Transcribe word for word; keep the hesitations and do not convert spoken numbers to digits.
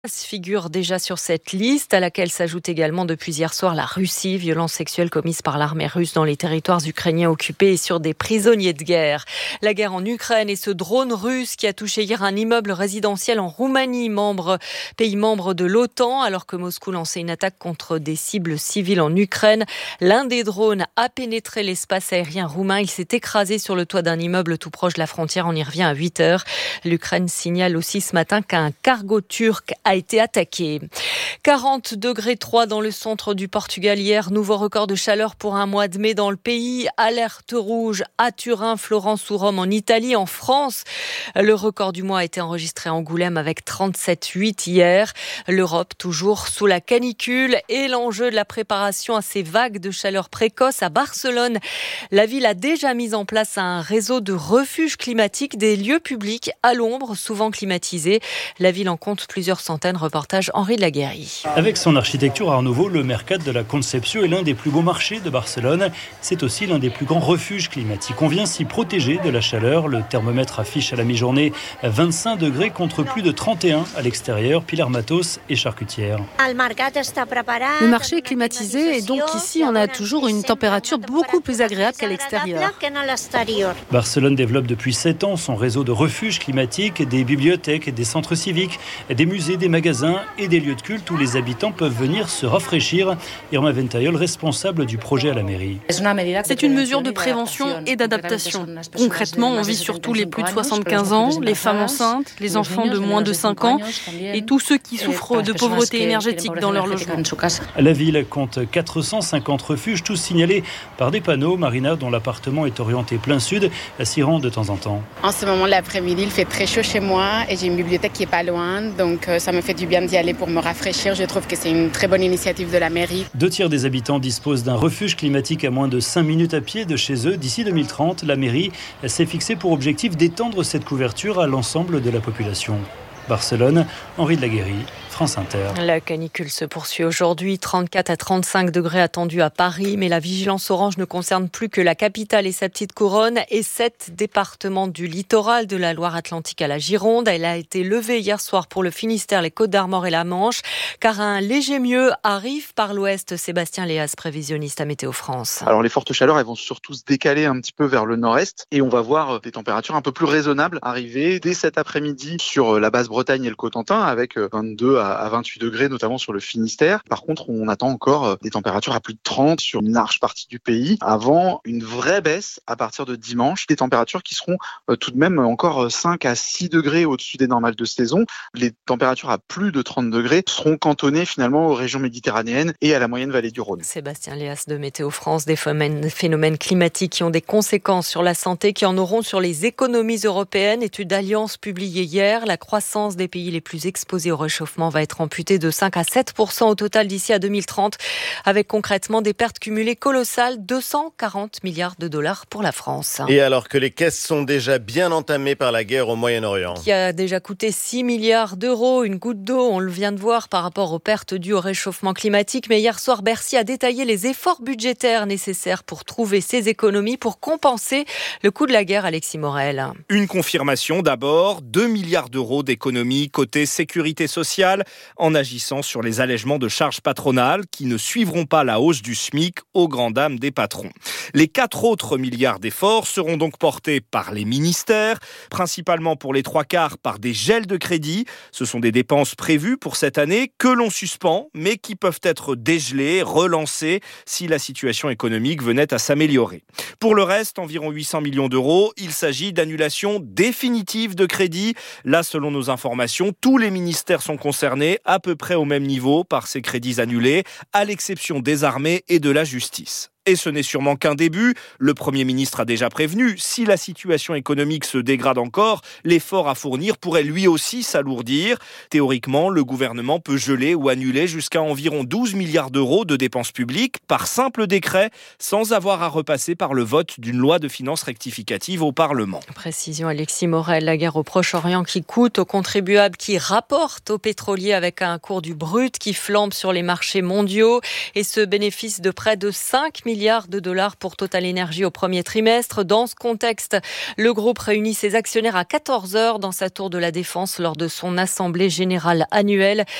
Figure déjà sur cette liste, à laquelle s'ajoute également depuis hier soir la Russie, violences sexuelles commises par l'armée russe dans les territoires ukrainiens occupés et sur des prisonniers de guerre. La guerre en Ukraine et ce drone russe qui a touché hier un immeuble résidentiel en Roumanie, membre, pays membre de l'OTAN, alors que Moscou lançait une attaque contre des cibles civiles en Ukraine. L'un des drones a pénétré l'espace aérien roumain. Il s'est écrasé sur le toit d'un immeuble tout proche de la frontière. On y revient à huit heures. L'Ukraine signale aussi ce matin qu'un cargo turc a a été attaqué. quarante degrés trois dans le centre du Portugal hier. Nouveau record de chaleur pour un mois de mai dans le pays. Alerte rouge à Turin, Florence ou Rome en Italie. En France, le record du mois a été enregistré à Angoulême avec trente-sept virgule huit hier. L'Europe toujours sous la canicule et l'enjeu de la préparation à ces vagues de chaleur précoce à Barcelone. La ville a déjà mis en place un réseau de refuges climatiques, des lieux publics à l'ombre, souvent climatisés. La ville en compte plusieurs centaines. Reportage Henri de la Guéry. Avec son architecture Art Nouveau, le Mercat de la Concepció est l'un des plus beaux marchés de Barcelone. C'est aussi l'un des plus grands refuges climatiques. On vient s'y protéger de la chaleur. Le thermomètre affiche à la mi-journée vingt-cinq degrés contre plus de trente et un à l'extérieur. Pilar Matos et charcutière. Le marché est climatisé et donc ici on a toujours une température beaucoup plus agréable qu'à l'extérieur. Barcelone développe depuis sept ans son réseau de refuges climatiques, des bibliothèques, des centres civiques, des musées, des magasins et des lieux de culte où les habitants peuvent venir se rafraîchir. Irma Ventayol, responsable du projet à la mairie. C'est une mesure de prévention et d'adaptation. Concrètement, on vit surtout les plus de soixante-quinze ans, les femmes enceintes, les enfants de moins de cinq ans et tous ceux qui souffrent de pauvreté énergétique dans leur logement. La ville compte quatre cent cinquante refuges, tous signalés par des panneaux. Marina, dont l'appartement est orienté plein sud, s'y rend de temps en temps. En ce moment, l'après-midi, il fait très chaud chez moi et j'ai une bibliothèque qui est pas loin, donc ça me fait du bien d'y aller pour me rafraîchir. Je trouve que c'est une très bonne initiative de la mairie. Deux tiers des habitants disposent d'un refuge climatique à moins de cinq minutes à pied de chez eux. D'ici deux mille trente, la mairie s'est fixée pour objectif d'étendre cette couverture à l'ensemble de la population. Barcelone, Henri de la Guéry, France Inter. La canicule se poursuit aujourd'hui, trente-quatre à trente-cinq degrés attendus à Paris, mais la vigilance orange ne concerne plus que la capitale et sa petite couronne et sept départements du littoral de la Loire-Atlantique à la Gironde. Elle a été levée hier soir pour le Finistère, les Côtes-d'Armor et la Manche, car un léger mieux arrive par l'ouest. Sébastien Léas, prévisionniste à Météo France. Alors les fortes chaleurs, elles vont surtout se décaler un petit peu vers le nord-est et on va voir des températures un peu plus raisonnables arriver dès cet après-midi sur la Basse-Bretagne et le Cotentin avec vingt-deux à vingt-huit degrés, notamment sur le Finistère. Par contre, on attend encore des températures à plus de trente sur une large partie du pays avant une vraie baisse à partir de dimanche. Des températures qui seront tout de même encore cinq à six degrés au-dessus des normales de saison. Les températures à plus de trente degrés seront cantonnées finalement aux régions méditerranéennes et à la moyenne vallée du Rhône. Sébastien Léas de Météo France, des phénomènes climatiques qui ont des conséquences sur la santé, qui en auront sur les économies européennes. Étude d'Alliance publiée hier, la croissance des pays les plus exposés au réchauffement va être amputée de cinq à sept pour cent au total d'ici à deux mille trente, avec concrètement des pertes cumulées colossales, deux cent quarante milliards de dollars pour la France. Et alors que les caisses sont déjà bien entamées par la guerre au Moyen-Orient. Qui a déjà coûté six milliards d'euros, une goutte d'eau, on le vient de voir, par rapport aux pertes dues au réchauffement climatique. Mais hier soir, Bercy a détaillé les efforts budgétaires nécessaires pour trouver ces économies, pour compenser le coût de la guerre, Alexis Morel. Une confirmation d'abord, deux milliards d'euros d'économies côté sécurité sociale, en agissant sur les allègements de charges patronales qui ne suivront pas la hausse du SMIC aux grandes dames des patrons. Les quatre autres milliards d'efforts seront donc portés par les ministères, principalement pour les trois quarts par des gels de crédit. Ce sont des dépenses prévues pour cette année que l'on suspend, mais qui peuvent être dégelées, relancées si la situation économique venait à s'améliorer. Pour le reste, environ huit cents millions d'euros, il s'agit d'annulation définitive de crédit. Là, selon nos informations, tous les ministères sont concernés à peu près au même niveau par ces crédits annulés, à l'exception des armées et de la justice. Et ce n'est sûrement qu'un début. Le Premier ministre a déjà prévenu, si la situation économique se dégrade encore, l'effort à fournir pourrait lui aussi s'alourdir. Théoriquement, le gouvernement peut geler ou annuler jusqu'à environ douze milliards d'euros de dépenses publiques par simple décret, sans avoir à repasser par le vote d'une loi de finances rectificative au Parlement. Précision Alexis Morel, la guerre au Proche-Orient qui coûte aux contribuables, qui rapporte aux pétroliers avec un cours du brut qui flambe sur les marchés mondiaux et ce bénéfice de près de cinq milliards milliards de dollars pour Total Energy au premier trimestre. Dans ce contexte, le groupe réunit ses actionnaires à quatorze heures dans sa tour de la Défense lors de son assemblée générale annuelle.